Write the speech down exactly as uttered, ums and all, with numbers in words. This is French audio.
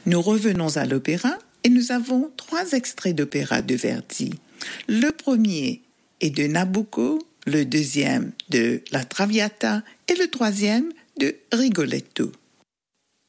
Nous revenons à l'opéra et nous avons trois extraits d'opéra de Verdi. Le premier est de Nabucco, le deuxième de La Traviata et le troisième de Rigoletto.